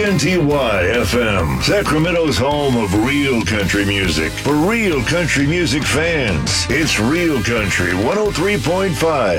WNTY FM, Sacramento's home of real country music. For real country music fans, it's Real Country 103.5